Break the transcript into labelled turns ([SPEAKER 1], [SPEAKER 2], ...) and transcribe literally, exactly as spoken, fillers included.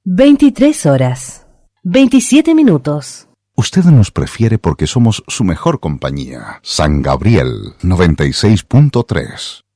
[SPEAKER 1] veintitrés horas, veintisiete minutos.
[SPEAKER 2] Usted nos prefiere porque somos su mejor compañía. San Gabriel noventa y seis punto tres.